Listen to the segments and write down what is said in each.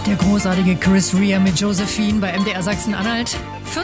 Der großartige Chris Rea mit Josephine bei MDR Sachsen-Anhalt.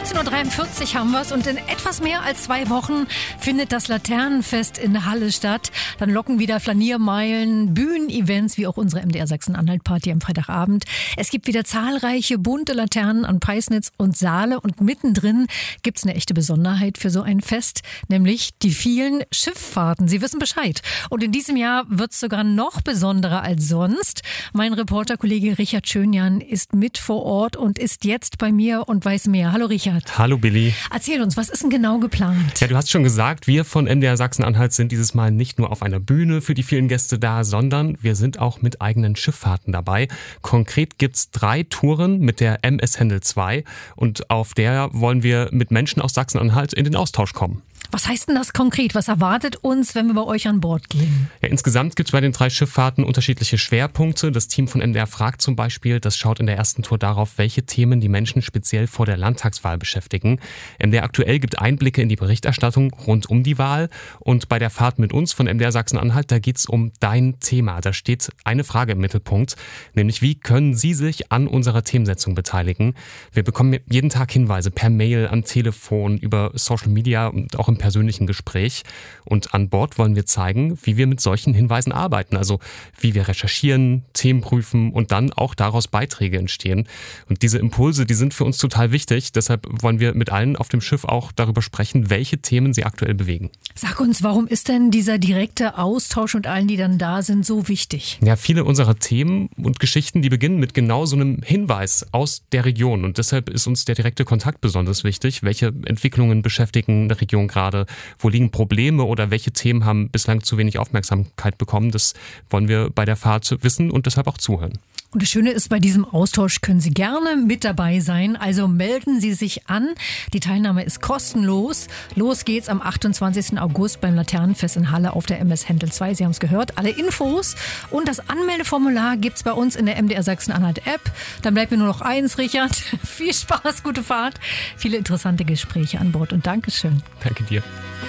14.43 Uhr haben wir es und in etwas mehr als 2 Wochen findet das Laternenfest in Halle statt. Dann locken wieder Flaniermeilen, Bühnenevents wie auch unsere MDR Sachsen-Anhalt-Party am Freitagabend. Es gibt wieder zahlreiche bunte Laternen an Preisnitz und Saale und mittendrin gibt's eine echte Besonderheit für so ein Fest, nämlich die vielen Schifffahrten. Sie wissen Bescheid. Und in diesem Jahr wird's sogar noch besonderer als sonst. Mein Reporterkollege Richard Schönjan ist mit vor Ort und ist jetzt bei mir und weiß mehr. Hallo Richard. Hallo Billy. Erzähl uns, was ist denn genau geplant? Ja, du hast schon gesagt, wir von MDR Sachsen-Anhalt sind dieses Mal nicht nur auf einer Bühne für die vielen Gäste da, sondern wir sind auch mit eigenen Schifffahrten dabei. Konkret gibt's 3 Touren mit der MS Hendel 2 und auf der wollen wir mit Menschen aus Sachsen-Anhalt in den Austausch kommen. Was heißt denn das konkret? Was erwartet uns, wenn wir bei euch an Bord gehen? Ja, insgesamt gibt es bei den 3 Schifffahrten unterschiedliche Schwerpunkte. Das Team von MDR fragt zum Beispiel, das schaut in der ersten Tour darauf, welche Themen die Menschen speziell vor der Landtagswahl beschäftigen. MDR aktuell gibt Einblicke in die Berichterstattung rund um die Wahl. Und bei der Fahrt mit uns von MDR Sachsen-Anhalt, da geht es um dein Thema. Da steht eine Frage im Mittelpunkt, nämlich wie können Sie sich an unserer Themensetzung beteiligen? Wir bekommen jeden Tag Hinweise per Mail, am Telefon, über Social Media und auch im persönlichen Gespräch. Und an Bord wollen wir zeigen, wie wir mit solchen Hinweisen arbeiten. Also wie wir recherchieren, Themen prüfen und dann auch daraus Beiträge entstehen. Und diese Impulse, die sind für uns total wichtig. Deshalb wollen wir mit allen auf dem Schiff auch darüber sprechen, welche Themen sie aktuell bewegen. Sag uns, warum ist denn dieser direkte Austausch mit allen, die dann da sind, so wichtig? Ja, viele unserer Themen und Geschichten, die beginnen mit genau so einem Hinweis aus der Region. Und deshalb ist uns der direkte Kontakt besonders wichtig. Welche Entwicklungen beschäftigen eine Region gerade? Wo liegen Probleme oder welche Themen haben bislang zu wenig Aufmerksamkeit bekommen? Das wollen wir bei der Fahrt wissen und deshalb auch zuhören. Und das Schöne ist, bei diesem Austausch können Sie gerne mit dabei sein. Also melden Sie sich an. Die Teilnahme ist kostenlos. Los geht's am 28. August beim Laternenfest in Halle auf der MS Hendel 2. Sie haben es gehört. Alle Infos und das Anmeldeformular gibt's bei uns in der MDR Sachsen-Anhalt App. Dann bleibt mir nur noch eins, Richard. Viel Spaß, gute Fahrt. Viele interessante Gespräche an Bord und Dankeschön. Danke dir.